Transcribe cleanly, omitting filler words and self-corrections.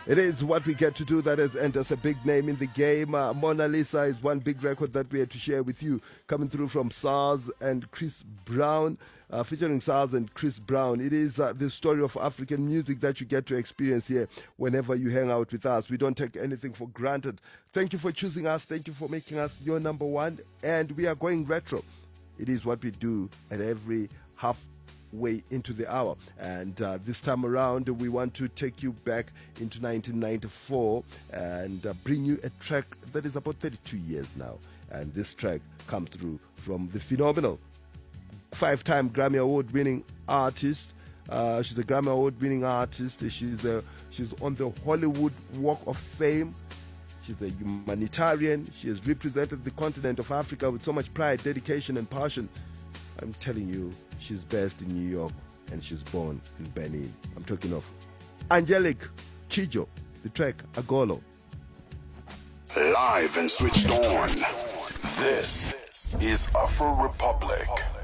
It is what we get to do that has earned us a big name in the game. Mona Lisa is one big record that we had to share with you, coming through from SARS and Chris Brown, featuring SARS and Chris Brown. It is the story of African music that you get to experience here whenever you hang out with us. We don't take anything for granted. Thank you for choosing us. Thank you for making us your number one. And we are going retro. It is what we do at every halfway into the hour, and this time around we want to take you back into 1994 and bring you a track that is about 32 years now. And this track comes through from the phenomenal 5-time Grammy Award winning artist. She's a Grammy Award winning artist. She's on the Hollywood Walk of Fame. She's a humanitarian. She has represented the continent of Africa with so much pride, dedication, and passion. I'm telling you, she's based in New York and she's born in Benin. I'm talking of Angelique Kidjo, the track Agolo. Live and switched on. This is Afro Republic.